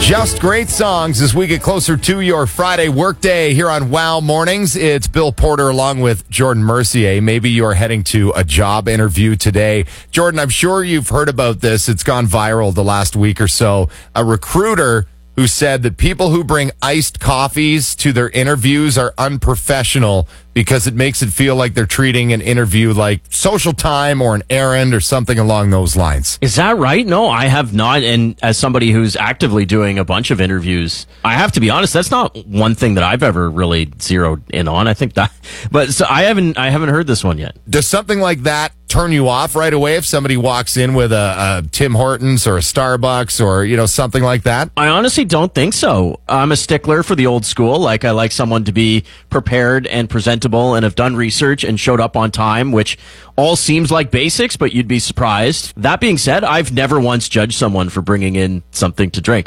Just great songs as we get closer to your Friday workday here on Wow Mornings. It's Bill Porter along with Jordan Mercier. Maybe you're heading to a job interview today. Jordan, I'm sure you've heard about this. It's gone viral the last week or so. A recruiter who said that people who bring iced coffees to their interviews are unprofessional because it makes it feel like they're treating an interview like social time or an errand or something along those lines. Is that right? No, I have not. And as somebody who's actively doing a bunch of interviews, I have to be honest, that's not one thing that I've ever really zeroed in on. I think that, but so I haven't heard this one yet. Does something like that turn you off right away if somebody walks in with a Tim Hortons or a Starbucks or, something like that? I honestly don't think so. I'm a stickler for the old school. Like, I like someone to be prepared and presentable and have done research and showed up on time, which all seems like basics, but you'd be surprised. That being said, I've never once judged someone for bringing in something to drink.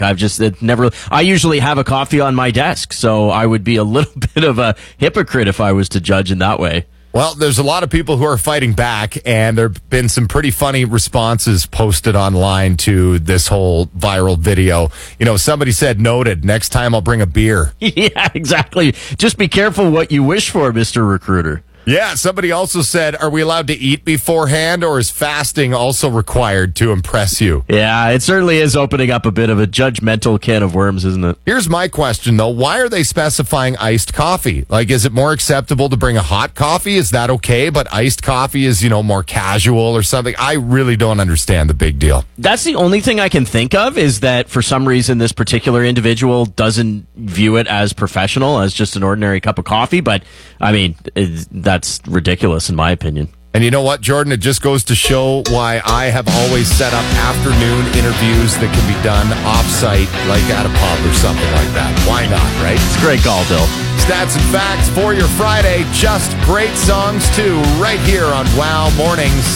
I usually have a coffee on my desk, so I would be a little bit of a hypocrite if I was to judge in that way. Well, there's a lot of people who are fighting back, and there have been some pretty funny responses posted online to this whole viral video. Somebody said, noted, next time I'll bring a beer. Yeah, exactly. Just be careful what you wish for, Mr. Recruiter. Yeah, somebody also said, are we allowed to eat beforehand, or is fasting also required to impress you? Yeah, it certainly is opening up a bit of a judgmental can of worms, isn't it? Here's my question, though. Why are they specifying iced coffee? Like, is it more acceptable to bring a hot coffee? Is that okay? But iced coffee is, more casual or something? I really don't understand the big deal. That's the only thing I can think of, is that for some reason this particular individual doesn't view it as professional, as just an ordinary cup of coffee. But, I mean, that's ridiculous in my opinion. And you know what, Jordan? It just goes to show why I have always set up afternoon interviews that can be done off-site, like at a pub or something like that. Why not, right? It's a great call, Bill. Stats and facts for your Friday. Just great songs, too, right here on Wow Mornings.